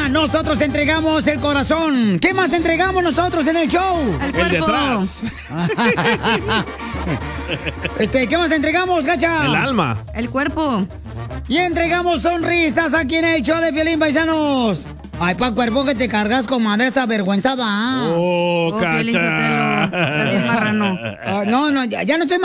nosotros entregamos el corazón. ¿Qué más entregamos nosotros en el show? El cuerpo. El de atrás. ¿Qué más entregamos, Gacha? El alma. El cuerpo. Y entregamos sonrisas aquí en el show de Piolín, paisanos. Ay, pa' cuerpo que te cargas, comadre, esta vergüenzada. Oh, Piolín Cacha. Sotelo. Estás bien marrano. No, ya no estoy